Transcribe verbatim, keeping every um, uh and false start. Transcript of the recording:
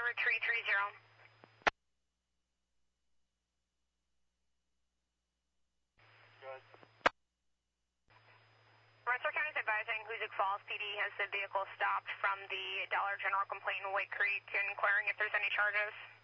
three three zero. Good. Rensselaer County is advising Hoosick Falls P D has the vehicle stopped from the Dollar General complaint in White Creek, inquiring if there's any charges.